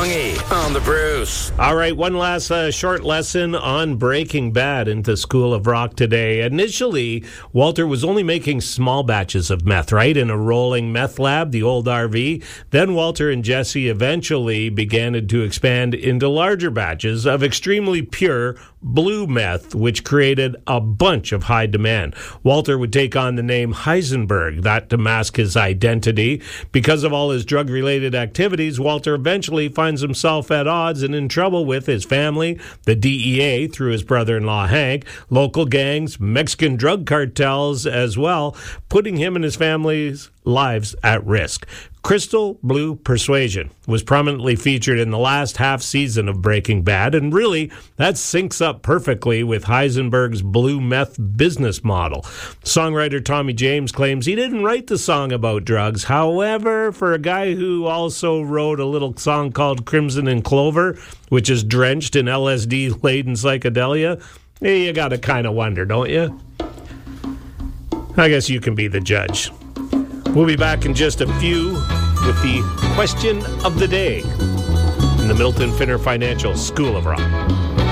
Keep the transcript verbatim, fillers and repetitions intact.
Bongi on the Bruce. All right, one last uh, short lesson on Breaking Bad into School of Rock today. Initially, Walter was only making small batches of meth, right, in a rolling meth lab, the old R V. Then Walter and Jesse eventually began to expand into larger batches of extremely pure blue meth, which created a bunch of high demand. Walter would take on the name Heisenberg, that to mask his identity. Because of all his drug-related activities, Walter eventually finds himself at odds and in trouble with his family, the D E A through his brother-in-law Hank, local gangs, Mexican drug cartels as well, putting him and his family's lives at risk. Crystal Blue Persuasion was prominently featured in the last half season of Breaking Bad, and really, that syncs up perfectly with Heisenberg's blue meth business model. Songwriter Tommy James claims he didn't write the song about drugs. However, for a guy who also wrote a little song called Crimson and Clover, which is drenched in L S D-laden psychedelia, you gotta kind of wonder, don't you? I guess you can be the judge. We'll be back in just a few with the question of the day in the Milton Finner Financial School of Rock.